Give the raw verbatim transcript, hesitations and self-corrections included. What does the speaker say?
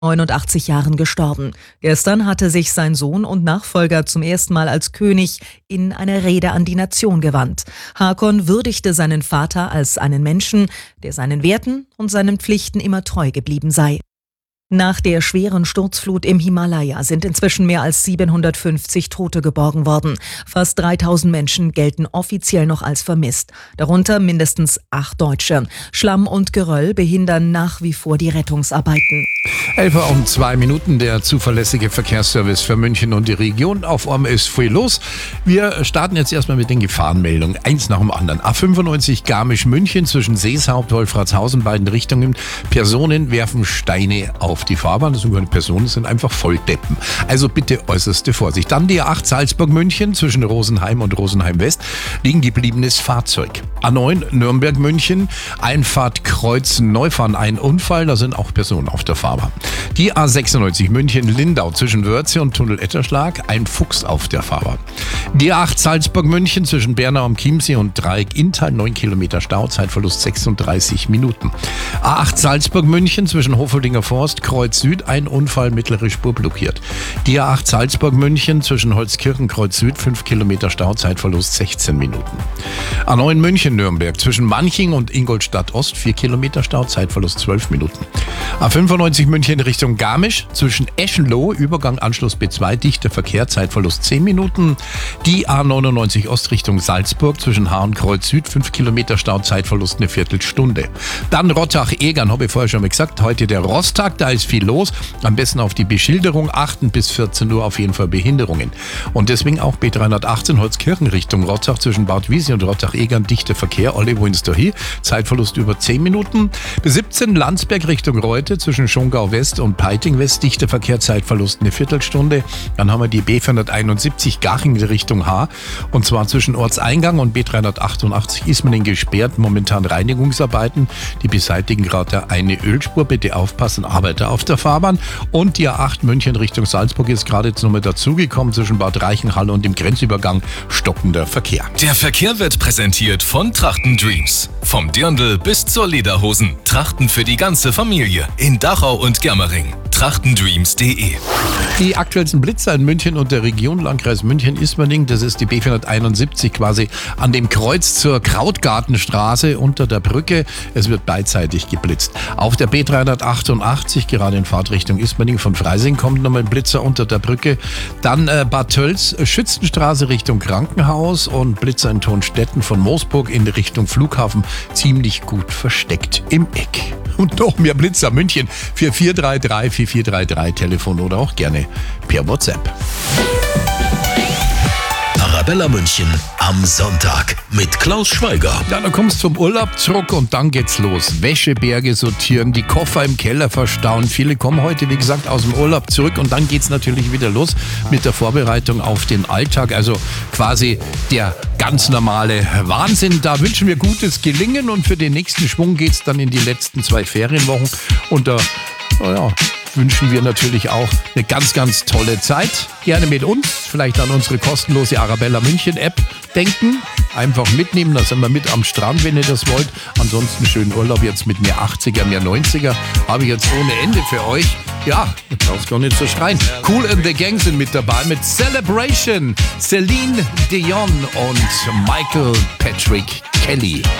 neunundachtzig Jahren gestorben. Gestern hatte sich sein Sohn und Nachfolger zum ersten Mal als König in einer Rede an die Nation gewandt. Haakon würdigte seinen Vater als einen Menschen, der seinen Werten und seinen Pflichten immer treu geblieben sei. Nach der schweren Sturzflut im Himalaya sind inzwischen mehr als siebenhundertfünfzig Tote geborgen worden. Fast dreitausend Menschen gelten offiziell noch als vermisst, darunter mindestens acht Deutsche. Schlamm und Geröll behindern nach wie vor die Rettungsarbeiten. elf Uhr und zwei Minuten, der zuverlässige Verkehrsservice für München und die Region. Auf Orm ist viel los. Wir starten jetzt erstmal mit den Gefahrenmeldungen, eins nach dem anderen. A fünfundneunzig Garmisch-München zwischen Seeshaupt, Wolfratshausen, beiden Richtungen. Personen werfen Steine auf die Fahrbahn, das sind Personen, sind einfach Volldeppen. Also bitte äußerste Vorsicht. Dann die A acht Salzburg-München zwischen Rosenheim und Rosenheim-West, liegen gebliebenes Fahrzeug. A neun Nürnberg-München, Einfahrt Kreuzen-Neufahren, ein Unfall, da sind auch Personen auf der Fahrbahn. Die A sechsundneunzig München-Lindau zwischen Wörze und Tunnel-Etterschlag, ein Fuchs auf der Fahrbahn. Die A acht Salzburg-München zwischen Bernau am Chiemsee und Dreieck-Inntal, neun Kilometer Stau, Zeitverlust sechsunddreißig Minuten. A acht Salzburg-München zwischen Hofoldinger Forst, Kreuz Süd, ein Unfall, mittlere Spur blockiert. Die A acht Salzburg-München zwischen Holzkirchen, Kreuz Süd, fünf Kilometer Stau, Zeitverlust sechzehn Minuten. A neun München-Nürnberg zwischen Manching und Ingolstadt Ost, vier Kilometer Stau, Zeitverlust zwölf Minuten. A fünfundneunzig München Richtung Garmisch zwischen Eschenloh, Übergang Anschluss B zwei, dichter Verkehr, Zeitverlust zehn Minuten. Die A neunundneunzig Ost Richtung Salzburg zwischen Haar und Kreuz Süd, fünf Kilometer Stau, Zeitverlust eine Viertelstunde. Dann Rottach-Egern, habe ich vorher schon mal gesagt, heute der Rosttag, da ist viel los. Am besten auf die Beschilderung achten, bis vierzehn Uhr auf jeden Fall Behinderungen. Und deswegen auch B dreihundertachtzehn Holzkirchen Richtung Rottach zwischen Bad Wiesi und Rottach-Egern, dichter Verkehr, alle wollen es dahin, Zeitverlust über zehn Minuten. B siebzehn Landsberg Richtung Reute zwischen Schongau West und Peiting West, dichter Verkehr, Zeitverlust eine Viertelstunde. Dann haben wir die B vierhunderteinundsiebzig Garching Richtung Haar, und zwar zwischen Ortseingang und B dreihundertachtundachtzig Ismaning gesperrt, momentan Reinigungsarbeiten, die beseitigen gerade eine Ölspur, bitte aufpassen, Arbeiter auf der Fahrbahn. Und die A acht München Richtung Salzburg ist gerade jetzt nochmal dazugekommen, zwischen Bad Reichenhall und dem Grenzübergang stockender Verkehr. Der Verkehr wird präsentiert von Trachten Dreams. Vom Dirndl bis zur Lederhosen. Trachten für die ganze Familie. In Dachau und Germering. trachtendreams punkt de. Die aktuellsten Blitzer in München und der Region, Landkreis München-Ismaning, das ist die B vierhunderteinundsiebzig quasi an dem Kreuz zur Krautgartenstraße unter der Brücke. Es wird beidseitig geblitzt. Auf der B dreihundertachtundachtzig, gerade in Fahrtrichtung Ismaning von Freising, kommt nochmal ein Blitzer unter der Brücke. Dann äh, Bad Tölz, Schützenstraße Richtung Krankenhaus und Blitzer in Tonstetten von Moosburg in Richtung Flughafen, ziemlich gut versteckt im Eck. Und noch mehr Blitzer München für vier drei drei vier vier drei drei Telefon oder auch gerne per WhatsApp. Arabella München am Sonntag mit Klaus Schweiger. Ja, dann kommst du zum Urlaub zurück und dann geht's los. Wäscheberge sortieren, die Koffer im Keller verstauen. Viele kommen heute, wie gesagt, aus dem Urlaub zurück und dann geht's natürlich wieder los mit der Vorbereitung auf den Alltag. Also quasi der ganz normale Wahnsinn. Da wünschen wir gutes Gelingen und für den nächsten Schwung geht's dann in die letzten zwei Ferienwochen. Und da, naja, wünschen wir natürlich auch eine ganz, ganz tolle Zeit. Gerne mit uns, vielleicht an unsere kostenlose Arabella München App denken. Einfach mitnehmen, da sind wir mit am Strand, wenn ihr das wollt. Ansonsten schönen Urlaub jetzt mit mehr achtziger, mehr neunziger. Habe ich jetzt ohne Ende für euch. Ja, du brauchst gar nicht zu schreien. Kool and the Gang sind mit dabei mit Celebration. Celine Dion und Michael Patrick Kelly.